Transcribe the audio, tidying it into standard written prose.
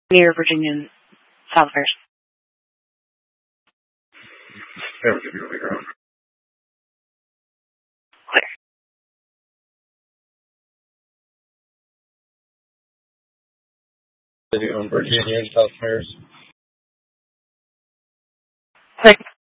near Virginia and South Paris. City on Virginia and South Paris. Click.